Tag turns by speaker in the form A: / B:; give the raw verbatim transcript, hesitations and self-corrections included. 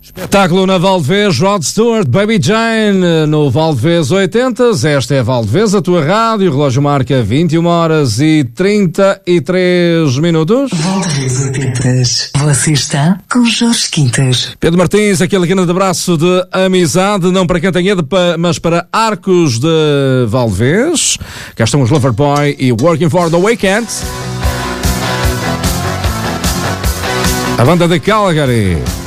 A: Espetáculo na Valdevez, Rod Stewart, Baby Jane, no Valdevez oitenta. Esta é a Valdevez, a tua rádio. O relógio marca vinte e uma horas e trinta e três minutos.
B: Valdevez oitenta. Você está com Jorge Quintas.
A: Pedro Martins, aquele grande abraço de amizade, não para Cantanhede, mas para Arcos de Valdevez. Cá estão os Loverboy e Working for the Weekend. A banda de Calgary.